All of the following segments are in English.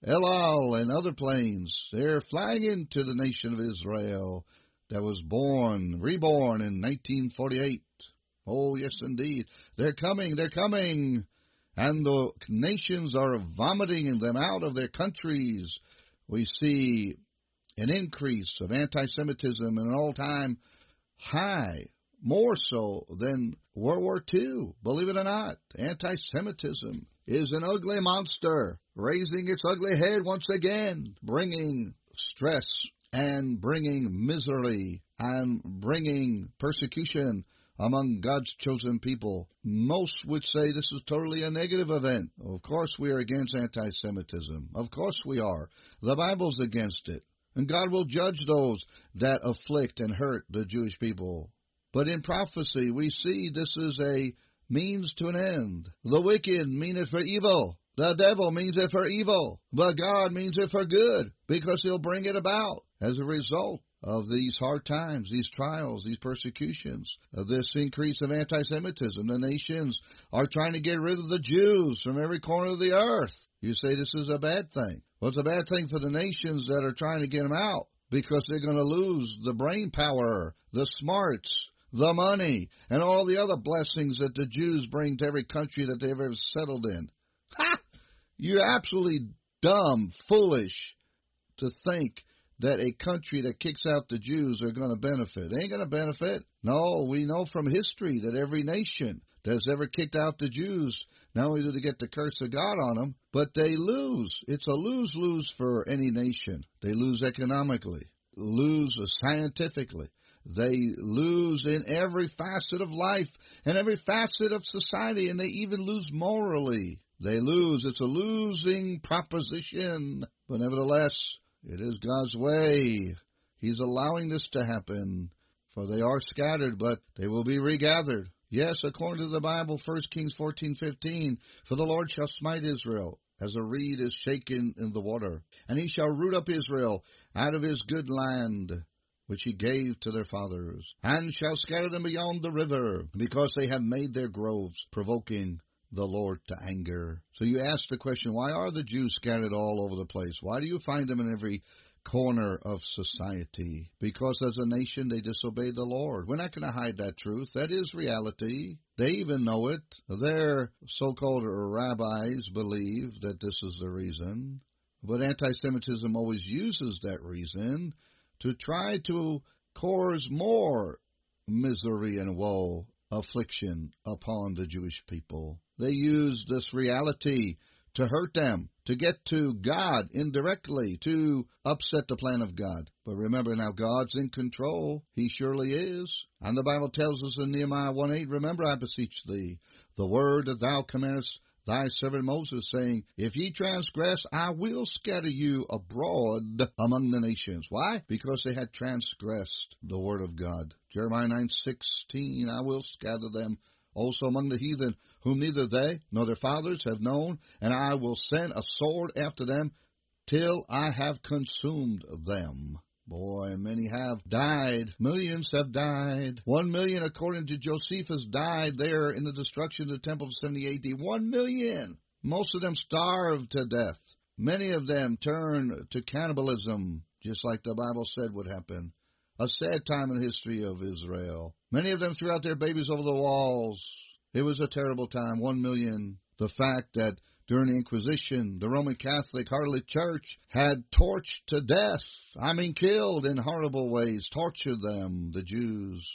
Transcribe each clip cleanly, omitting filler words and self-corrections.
El Al, and other planes. They're flying into the nation of Israel that was reborn in 1948. Oh, yes, indeed. They're coming. And the nations are vomiting them out of their countries. We see an increase of anti-Semitism in an all-time high, more so than World War II. Believe it or not, anti-Semitism is an ugly monster, raising its ugly head once again, bringing stress and bringing misery and bringing persecution among God's chosen people. Most would say this is totally a negative event. Of course we are against anti-Semitism. Of course we are. The Bible's against it. And God will judge those that afflict and hurt the Jewish people. But in prophecy, we see this is a means to an end. The wicked mean it for evil. The devil means it for evil. But God means it for good, because He'll bring it about as a result of these hard times, these trials, these persecutions, of this increase of anti-Semitism. The nations are trying to get rid of the Jews from every corner of the earth. You say this is a bad thing. Well, it's a bad thing for the nations that are trying to get them out, because they're going to lose the brain power, the smarts, the money, and all the other blessings that the Jews bring to every country that they've ever settled in. Ha! You're absolutely dumb, foolish to think that a country that kicks out the Jews are going to benefit. They ain't going to benefit. No, we know from history that every nation that has ever kicked out the Jews, not only do they get the curse of God on them, but they lose. It's a lose-lose for any nation. They lose economically, lose scientifically. They lose in every facet of life and every facet of society, and they even lose morally. They lose. It's a losing proposition. But nevertheless, it is God's way. He's allowing this to happen, for they are scattered, but they will be regathered. Yes, according to the Bible, 1 Kings 14:15, for the Lord shall smite Israel as a reed is shaken in the water, and He shall root up Israel out of His good land, which He gave to their fathers, and shall scatter them beyond the river, because they have made their groves, provoking the Lord to anger. So you ask the question, why are the Jews scattered all over the place? Why do you find them in every corner of society? Because as a nation they disobey the Lord. We're not going to hide that truth. That is reality. They even know it. Their so-called rabbis believe that this is the reason. But anti-Semitism always uses that reason to try to cause more misery and woe, affliction upon the Jewish people. They use this reality to hurt them, to get to God indirectly, to upset the plan of God. But remember now, God's in control. He surely is. And the Bible tells us in Nehemiah 1:8, remember, I beseech thee, the word that thou commandest thy servant Moses, saying, if ye transgress, I will scatter you abroad among the nations. Why? Because they had transgressed the word of God. Jeremiah 9:16, I will scatter them also among the heathen, whom neither they nor their fathers have known, and I will send a sword after them till I have consumed them. Boy, many have died. Millions have died. 1 million, according to Josephus, died there in the destruction of the temple of 70 A.D. 1 million. Most of them starved to death. Many of them turned to cannibalism, just like the Bible said would happen. A sad time in the history of Israel. Many of them threw out their babies over the walls. It was a terrible time. 1 million. The fact that during the Inquisition, the Roman Catholic Harlot Church had tortured to death. Killed in horrible ways. Tortured them, the Jews.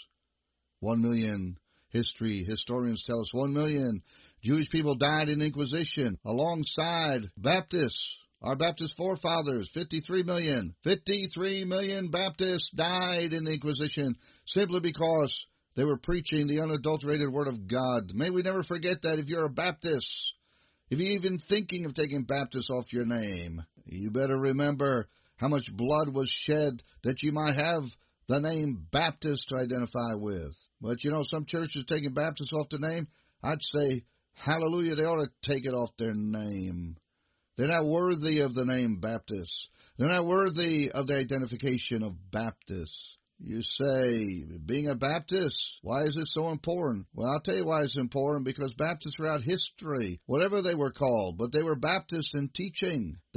1 million. Historians tell us 1 million Jewish people died in the Inquisition alongside Baptists. Our Baptist forefathers, 53 million. 53 million Baptists died in the Inquisition simply because they were preaching the unadulterated Word of God. May we never forget that if you're a Baptist, if you're even thinking of taking Baptist off your name, you better remember how much blood was shed that you might have the name Baptist to identify with. But some churches taking Baptist off the name, I'd say, hallelujah, they ought to take it off their name. They're not worthy of the name Baptist. They're not worthy of the identification of Baptist. You say, being a Baptist, why is it so important? Well, I'll tell you why it's important, because Baptists throughout history, whatever they were called, but they were Baptists in teaching.